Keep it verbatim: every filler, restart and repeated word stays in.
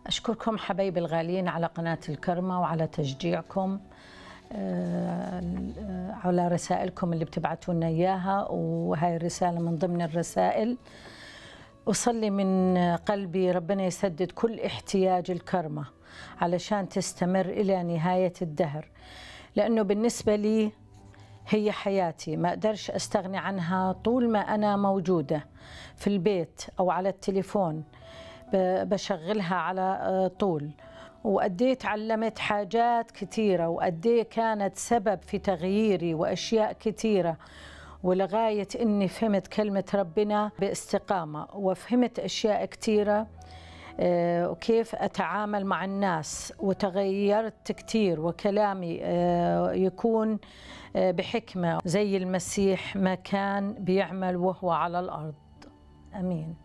أشكركم حبايبي الغاليين على قناة الكرمة وعلى تشجيعكم، على رسائلكم اللي بتبعتوا لنا إياها، وهاي الرسالة من ضمن الرسائل. أصلي من قلبي ربنا يسدد كل احتياج الكرمة علشان تستمر إلى نهاية الدهر، لأنه بالنسبة لي هي حياتي، ما أقدرش أستغني عنها طول ما أنا موجودة في البيت أو على التليفون، بشغلها على طول. وقديه تعلمت حاجات كثيرة، وقديه كانت سبب في تغييري وأشياء كثيرة، ولغاية إني فهمت كلمة ربنا باستقامة، وفهمت أشياء كثيرة وكيف أتعامل مع الناس، وتغيرت كثير، وكلامي يكون بحكمة زي المسيح ما كان بيعمل وهو على الأرض. آمين.